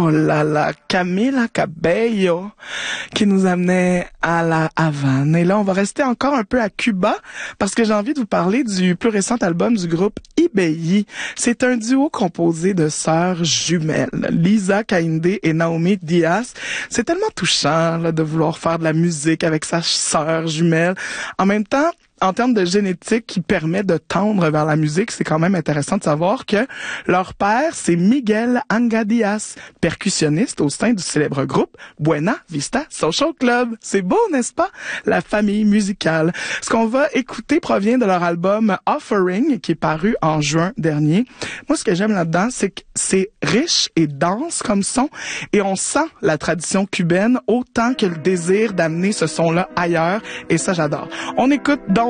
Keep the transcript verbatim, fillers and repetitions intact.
Oh là là, Camila Cabello qui nous amenait à la Havane. Et là, on va rester encore un peu à Cuba parce que j'ai envie de vous parler du plus récent album du groupe Ibeyi. C'est un duo composé de sœurs jumelles, Lisa Kainde et Naomi Diaz. C'est tellement touchant là, de vouloir faire de la musique avec sa sœur jumelle. En même temps, en termes de génétique qui permet de tendre vers la musique, c'est quand même intéressant de savoir que leur père, c'est Miguel Anga Diaz, percussionniste au sein du célèbre groupe Buena Vista Social Club. C'est beau, n'est-ce pas? La famille musicale. Ce qu'on va écouter provient de leur album Offering, qui est paru en juin dernier. Moi, ce que j'aime là-dedans, c'est que c'est riche et dense comme son, et on sent la tradition cubaine autant que le désir d'amener ce son-là ailleurs, et ça, j'adore. On écoute donc